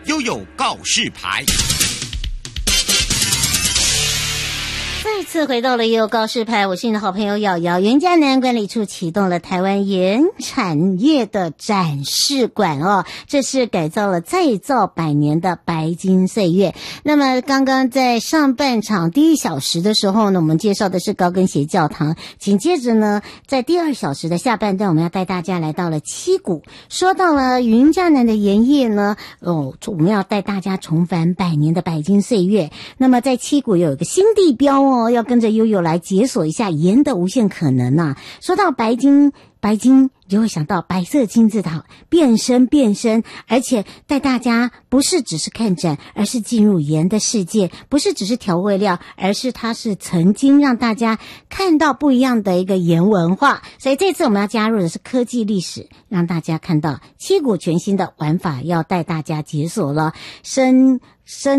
悠悠告示牌。 再次回到了悠悠告示牌，我是你的好朋友瑶瑶。云嘉南管理处启动了台湾盐产业的展示馆哦，这是改造了再造100年的白金岁月。那么刚刚在上半场第1小时的时候呢，我们介绍的是高跟鞋教堂，紧接着呢，在第2小时的下半段，我们要带大家来到了七股。说到了云嘉南的盐业呢，我们要带大家重返100年的白金岁月。那么在七股有一个新地标哦，要跟着悠悠来解锁一下盐的无限可能啊。说到白金你就会想到白色金字塔变身，而且带大家不是只是看展，而是进入盐的世界，不是只是调味料，而是它是曾经让大家看到不一样的一个盐文化。所以这次我们要加入的是科技历史，让大家看到七股全新的玩法，要带大家解锁了